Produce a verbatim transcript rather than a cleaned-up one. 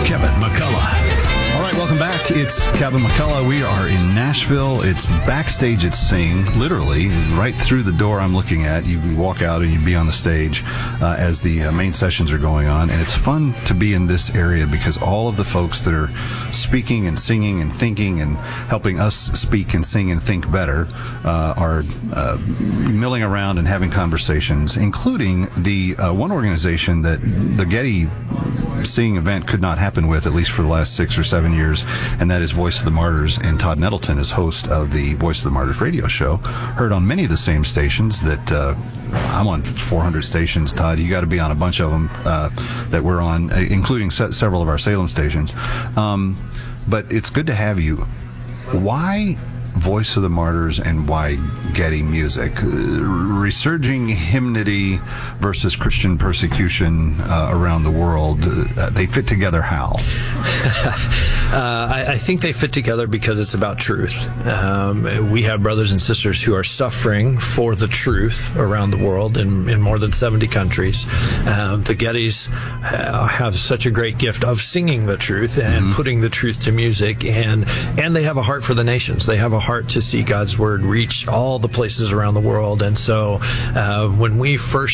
Kevin McCullough. All right, welcome back. It's Kevin McCullough. We are in Nashville. It's backstage at Sing, literally, right through the door I'm looking at. You can walk out and you'd be on the stage uh, as the uh, main sessions are going on. And it's fun to be in this area because all of the folks that are speaking and singing and thinking and helping us speak and sing and think better uh, are uh, milling around and having conversations, including the uh, one organization that the Getty Sing event could not happen with, at least for the last six or seven years, and that is Voice of the Martyrs. And Todd Nettleton is host of the Voice of the Martyrs radio show, heard on many of the same stations that uh, I'm on. four hundred stations. Todd, you got to be on a bunch of them uh, that we're on, including se- several of our Salem stations. Um, but it's good to have you. Why Voice of the Martyrs and why Getty Music? Uh, resurging hymnody versus Christian persecution uh, around the world, uh, they fit together how? uh, I, I think they fit together because it's about truth. Um, we have brothers and sisters who are suffering for the truth around the world in, in more than seventy countries. Uh, the Gettys uh, have such a great gift of singing the truth and mm-hmm. putting the truth to music, and and they have a heart for the nations. They have a heart to see God's word reach all the places around the world. And so uh, when we first